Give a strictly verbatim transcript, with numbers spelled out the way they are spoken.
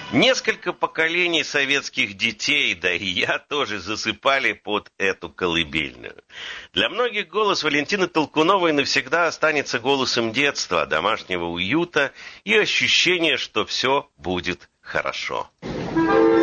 Несколько поколений советских детей, да и я тоже, засыпали под эту колыбельную. Для многих голос Валентины Толкуновой навсегда останется голосом детства, домашнего уюта и ощущения, что все будет хорошо.